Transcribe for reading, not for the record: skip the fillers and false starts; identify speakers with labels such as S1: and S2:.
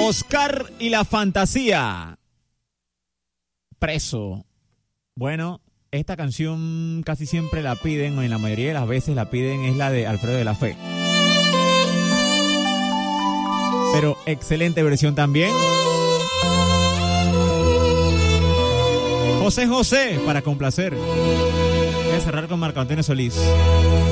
S1: Oscar y la fantasía. Preso. Bueno, esta canción casi siempre la piden, o en la mayoría de las veces la piden, es la de Alfredo de la Fe. Pero excelente versión también. José José, para complacer. Voy a cerrar con Marco Antonio Solís.